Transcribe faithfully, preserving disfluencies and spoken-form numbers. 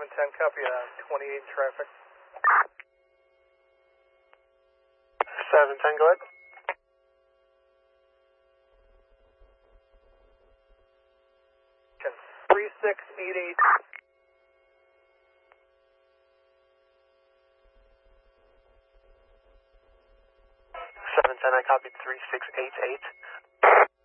seven ten, copy on twenty-eight traffic. seven ten, go ahead. three six eight eight. seven ten, I copied three six eight eight.